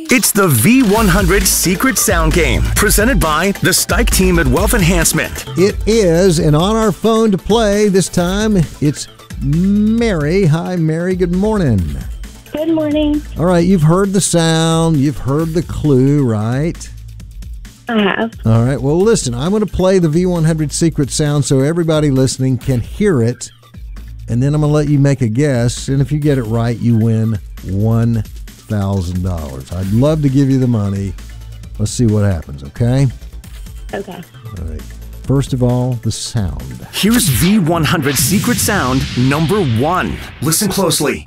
It's the V100 Secret Sound Game, presented by the Stike team at Wealth Enhancement. It is, and on our phone to play this time, it's Mary. Hi, Mary. Good morning. Good morning. All right, you've heard the sound. You've heard the clue, right? I have. All right, well, listen, I'm going to play the V100 Secret Sound so everybody listening can hear it, and then I'm going to let you make a guess, and if you get it right, you win $1,000. I'd love to give you the money. Let's see what happens, okay? Okay. All right. First of all, the sound. Here's V100 Secret Sound number 1. Listen closely.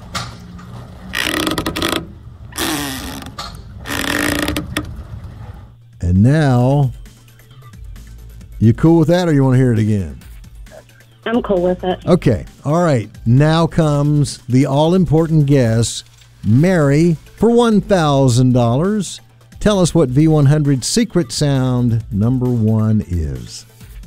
And now, you cool with that or you want to hear it again? I'm cool with it. Okay. All right. Now comes the all-important guess. Mary, for $1,000, tell us what V100 Secret Sound number 1 is.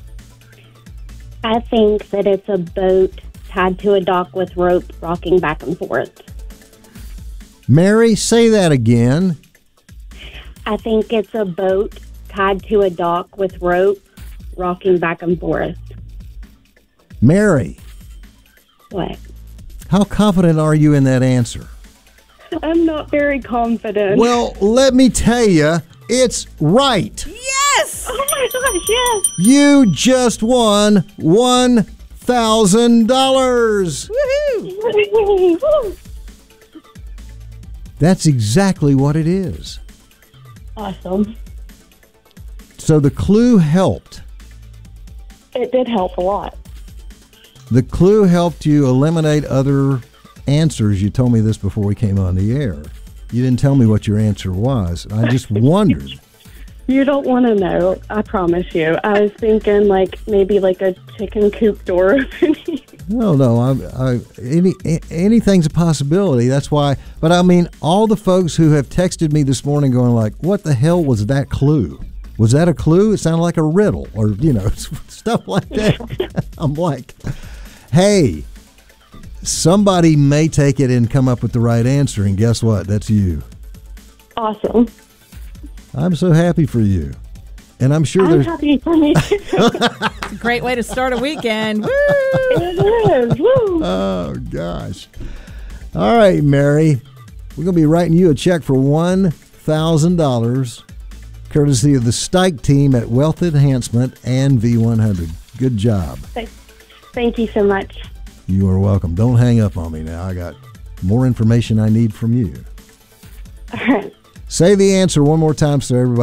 I think that it's a boat tied to a dock with rope rocking back and forth. Mary, say that again. I think it's a boat tied to a dock with rope rocking back and forth. Mary, What? how confident are you in that answer? I'm not very confident. Well, let me tell you, it's right. Yes! Oh my gosh, yes. You just won $1,000. Woohoo! That's exactly what it is. Awesome. So the clue helped. It did help a lot. The clue helped you eliminate other answers. You told me this before we came on the air. You didn't tell me what your answer was. I just wondered. You don't want to know, I promise you. I was thinking maybe a chicken coop door opening. No. Anything's a possibility. That's why. But I mean, all the folks who have texted me this morning going like, what the hell was that clue? Was that a clue? It sounded like a riddle or, stuff like that. I'm like, hey, somebody may take it and come up with the right answer. And guess what? That's you. Awesome. I'm so happy for you. And I'm sure I'm happy for me too. It's a great way to start a weekend. Woo! It is. Woo. Oh, gosh. All right, Mary. We're going to be writing you a check for $1,000, courtesy of the Stike team at Wealth Enhancement and V100. Good job. Thank you so much. You are welcome. Don't hang up on me now. I got more information I need from you. All right. Say the answer one more time so everybody